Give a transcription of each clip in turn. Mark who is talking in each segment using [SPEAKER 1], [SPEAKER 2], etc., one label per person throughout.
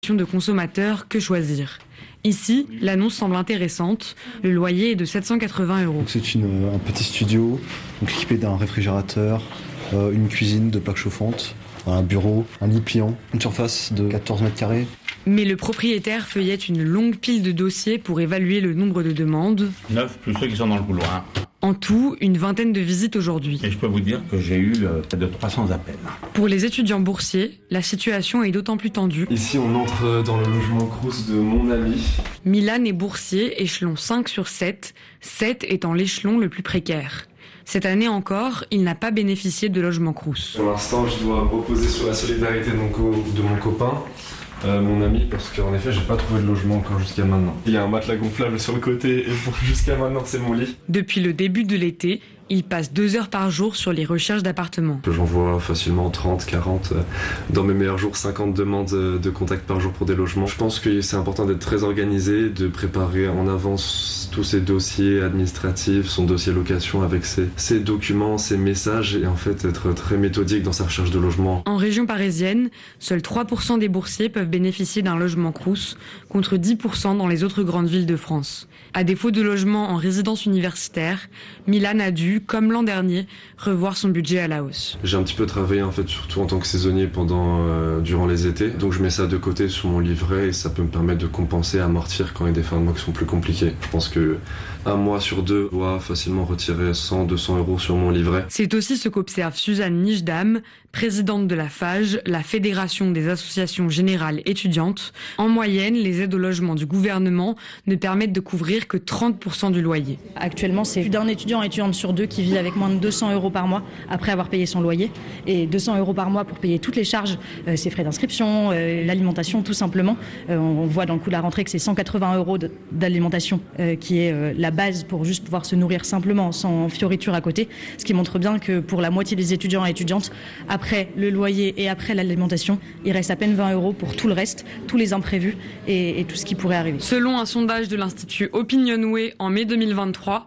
[SPEAKER 1] de consommateurs, que choisir ? Ici, l'annonce semble intéressante. Le loyer est de 780 €.
[SPEAKER 2] Donc c'est un petit studio donc équipé d'un réfrigérateur, une cuisine, 2 plaques chauffantes, un bureau, un lit pliant, une surface de 14 mètres carrés.
[SPEAKER 1] Mais le propriétaire feuillette une longue pile de dossiers pour évaluer le nombre de demandes.
[SPEAKER 3] 9 plus ceux qui sont dans le couloir.
[SPEAKER 1] En tout, une vingtaine de visites aujourd'hui.
[SPEAKER 3] Et je peux vous dire que j'ai eu près de 300 appels.
[SPEAKER 1] Pour les étudiants boursiers, la situation est d'autant plus tendue.
[SPEAKER 4] Ici, on entre dans le logement Crous de mon ami.
[SPEAKER 1] Milan est boursier, échelon 5 sur 7, 7 étant l'échelon le plus précaire. Cette année encore, il n'a pas bénéficié de logement Crous.
[SPEAKER 4] Pour l'instant, je dois me reposer sur la solidarité de mon copain. Mon ami, parce qu'en effet j'ai pas trouvé de logement encore jusqu'à maintenant. Il y a un matelas gonflable sur le côté et jusqu'à maintenant c'est mon lit.
[SPEAKER 1] Depuis le début de l'été, il passe 2 heures par jour sur les recherches d'appartements.
[SPEAKER 4] J'envoie facilement 30, 40, dans mes meilleurs jours 50 demandes de contact par jour pour des logements. Je pense que c'est important d'être très organisé, de préparer en avance tous ses dossiers administratifs, son dossier location avec ses documents, ses messages et en fait être très méthodique dans sa recherche de logement.
[SPEAKER 1] En région parisienne, seuls 3% des boursiers peuvent bénéficier d'un logement Crous, contre 10% dans les autres grandes villes de France. À défaut de logement en résidence universitaire, Milan a dû, comme l'an dernier, revoir son budget à la hausse.
[SPEAKER 4] J'ai un petit peu travaillé en fait, surtout en tant que saisonnier durant les étés. Donc je mets ça de côté sur mon livret et ça peut me permettre de compenser, amortir quand il y a des fins de mois qui sont plus compliquées. Je pense que un mois sur 2 doit facilement retirer 100, 200 € sur mon livret.
[SPEAKER 1] C'est aussi ce qu'observe Suzanne Nijdam, présidente de la FAGE, la Fédération des associations générales étudiantes. En moyenne, les aides au logement du gouvernement ne permettent de couvrir que 30% du loyer.
[SPEAKER 5] Actuellement, c'est plus d'un étudiante sur 2 qui vit avec moins de 200 € par mois après avoir payé son loyer. Et 200 € par mois pour payer toutes les charges, ses frais d'inscription, l'alimentation tout simplement. On voit dans le coût de la rentrée que c'est 180 € d'alimentation qui est la base pour juste pouvoir se nourrir simplement, sans fioriture à côté. Ce qui montre bien que pour la moitié des étudiants et étudiantes, après le loyer et après l'alimentation, il reste à peine 20 € pour tout le reste, tous les imprévus et tout ce qui pourrait arriver.
[SPEAKER 1] Selon un sondage de l'Institut Opinionway en mai 2023,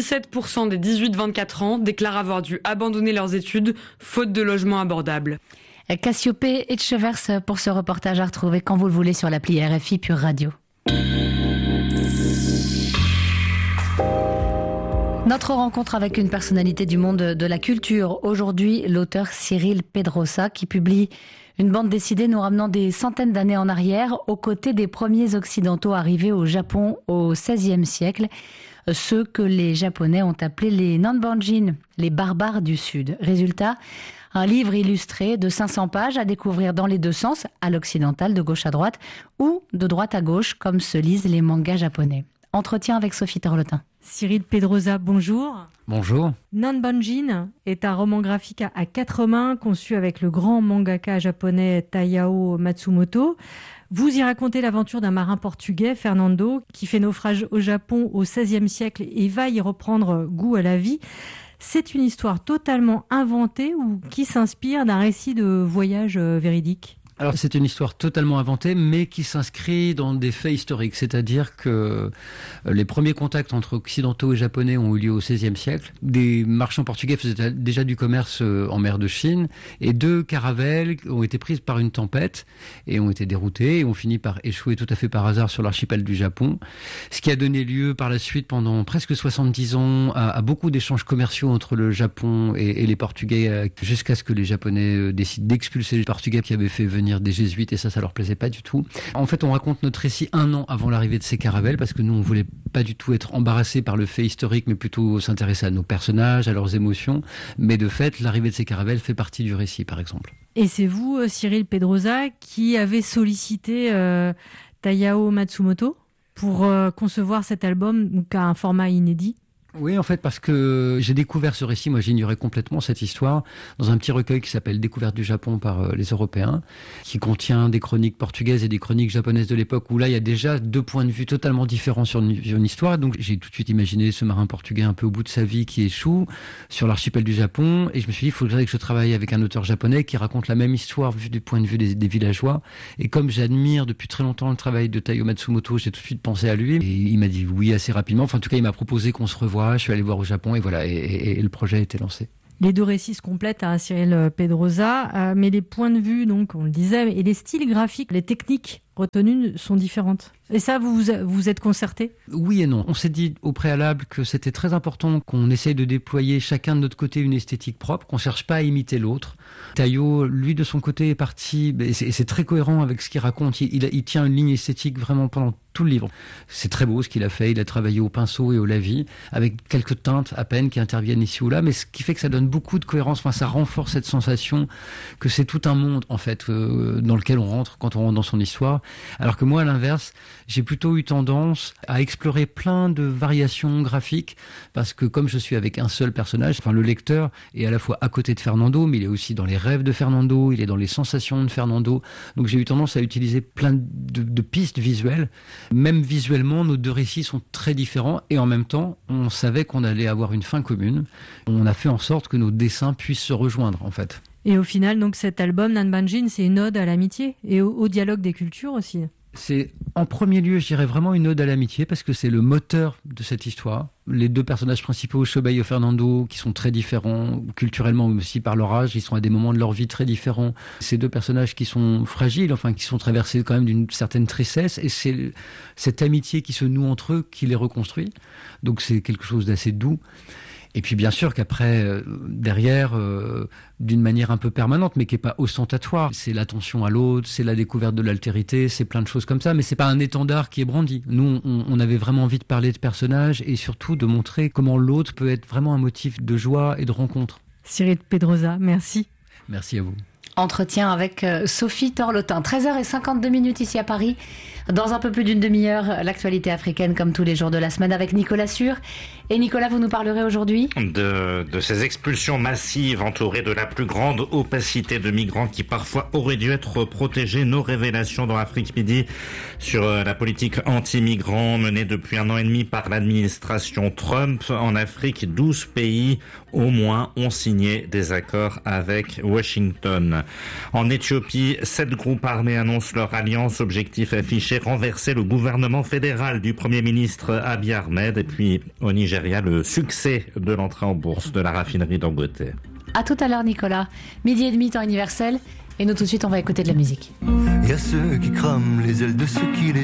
[SPEAKER 1] 17% des 18-24 ans déclarent avoir dû abandonner leurs études faute de logement abordable.
[SPEAKER 6] Cassiopée et Chevers pour ce reportage à retrouver quand vous le voulez sur l'appli RFI Pure Radio. Notre rencontre avec une personnalité du monde de la culture. Aujourd'hui, l'auteur Cyril Pedrosa qui publie une bande dessinée nous ramenant des centaines d'années en arrière aux côtés des premiers occidentaux arrivés au Japon au XVIe siècle. Ceux que les Japonais ont appelés les Nanbanjin, les barbares du Sud. Résultat, un livre illustré de 500 pages à découvrir dans les deux sens, à l'occidental, de gauche à droite, ou de droite à gauche, comme se lisent les mangas japonais. Entretien avec Sophie Torlotin.
[SPEAKER 7] Cyril Pedrosa, bonjour.
[SPEAKER 8] Bonjour.
[SPEAKER 7] Nanbanjin est un roman graphique à 4 mains conçu avec le grand mangaka japonais Tayao Matsumoto. Vous y racontez l'aventure d'un marin portugais, Fernando, qui fait naufrage au Japon au XVIe siècle et va y reprendre goût à la vie. C'est une histoire totalement inventée ou qui s'inspire d'un récit de voyage véridique ?
[SPEAKER 8] Alors c'est une histoire totalement inventée, mais qui s'inscrit dans des faits historiques. C'est-à-dire que les premiers contacts entre occidentaux et japonais ont eu lieu au XVIe siècle. Des marchands portugais faisaient déjà du commerce en mer de Chine, et 2 caravelles ont été prises par une tempête et ont été déroutées et ont fini par échouer tout à fait par hasard sur l'archipel du Japon. Ce qui a donné lieu par la suite, pendant presque 70 ans, à beaucoup d'échanges commerciaux entre le Japon et les Portugais, jusqu'à ce que les Japonais décident d'expulser les Portugais qui avaient fait venir des jésuites, et ça leur plaisait pas du tout. En fait, on raconte notre récit 1 an avant l'arrivée de ces caravelles, parce que nous, on voulait pas du tout être embarrassés par le fait historique, mais plutôt s'intéresser à nos personnages, à leurs émotions. Mais de fait, l'arrivée de ces caravelles fait partie du récit, par exemple.
[SPEAKER 7] Et c'est vous, Cyril Pedrosa, qui avez sollicité Tayao Matsumoto pour concevoir cet album, donc à un format inédit?
[SPEAKER 8] Oui, en fait, parce que j'ai découvert ce récit, moi j'ignorais complètement cette histoire, dans un petit recueil qui s'appelle Découverte du Japon par les Européens, qui contient des chroniques portugaises et des chroniques japonaises de l'époque, où là il y a déjà 2 points de vue totalement différents sur une histoire. Donc j'ai tout de suite imaginé ce marin portugais un peu au bout de sa vie qui échoue sur l'archipel du Japon, et je me suis dit, il faudrait que je travaille avec un auteur japonais qui raconte la même histoire vue du point de vue des villageois. Et comme j'admire depuis très longtemps le travail de Tayao Matsumoto, j'ai tout de suite pensé à lui, et il m'a dit oui assez rapidement. Enfin, en tout cas, il m'a proposé qu'on se revoie. Je suis allé voir au Japon et voilà, et le projet a été lancé.
[SPEAKER 7] Les 2 récits se complètent à Cyril Pedrosa, mais les points de vue, donc on le disait, et les styles graphiques, les techniques retenues sont différentes. Et ça, vous êtes concertés ?
[SPEAKER 8] Oui et non. On s'est dit au préalable que c'était très important qu'on essaye de déployer chacun de notre côté une esthétique propre, qu'on cherche pas à imiter l'autre. Taillot, lui de son côté est parti, et c'est très cohérent avec ce qu'il raconte. Il tient une ligne esthétique vraiment pendant tout le livre. C'est très beau ce qu'il a fait. Il a travaillé au pinceau et au lavis, avec quelques teintes à peine qui interviennent ici ou là, mais ce qui fait que ça donne beaucoup de cohérence. Enfin, ça renforce cette sensation que c'est tout un monde, en fait, dans lequel on rentre quand on rentre dans son histoire. Alors que moi, à l'inverse, j'ai plutôt eu tendance à explorer plein de variations graphiques, parce que comme je suis avec un seul personnage, enfin, le lecteur est à la fois à côté de Fernando, mais il est aussi dans les rêves de Fernando, il est dans les sensations de Fernando. Donc j'ai eu tendance à utiliser plein de pistes visuelles. Même visuellement, nos deux récits sont très différents et en même temps, on savait qu'on allait avoir une fin commune. On a fait en sorte que nos dessins puissent se rejoindre, en fait.
[SPEAKER 7] Et au final, donc, cet album, Nan Banjin, c'est une ode à l'amitié et au dialogue des cultures aussi.
[SPEAKER 8] C'est en premier lieu, je dirais vraiment une ode à l'amitié parce que c'est le moteur de cette histoire. Les deux personnages principaux, Chobei et Fernando, qui sont très différents culturellement aussi par leur âge, ils sont à des moments de leur vie très différents. Ces deux personnages qui sont fragiles, enfin qui sont traversés quand même d'une certaine tristesse, et c'est cette amitié qui se noue entre eux qui les reconstruit. Donc c'est quelque chose d'assez doux. Et puis bien sûr qu'après, derrière, d'une manière un peu permanente, mais qui est pas ostentatoire, c'est l'attention à l'autre, c'est la découverte de l'altérité, c'est plein de choses comme ça, mais c'est pas un étendard qui est brandi. Nous, on avait vraiment envie de parler de personnages et surtout de montrer comment l'autre peut être vraiment un motif de joie et de rencontre.
[SPEAKER 7] Cyril Pedrosa, merci.
[SPEAKER 8] Merci à vous.
[SPEAKER 6] Entretien avec Sophie Torlotin. 13h52 ici à Paris. Dans un peu plus d'une demi-heure, l'actualité africaine comme tous les jours de la semaine avec Nicolas Sûr. Et Nicolas, vous nous parlerez aujourd'hui
[SPEAKER 9] de ces expulsions massives entourées de la plus grande opacité de migrants qui parfois auraient dû être protégés. Nos révélations dans Afrique Midi sur la politique anti-migrants menée depuis 1 an et demi par l'administration Trump. En Afrique, 12 pays au moins ont signé des accords avec Washington. En Éthiopie, 7 groupes armés annoncent leur alliance. Objectif affiché, renverser le gouvernement fédéral du Premier ministre Abiy Ahmed. Et puis au Nigeria, le succès de l'entrée en bourse de la raffinerie Dangote.
[SPEAKER 6] À tout à l'heure Nicolas. 12h30 temps universel. Et nous tout de suite on va écouter de la musique.
[SPEAKER 10] Il y a ceux qui crament les ailes de ceux qui les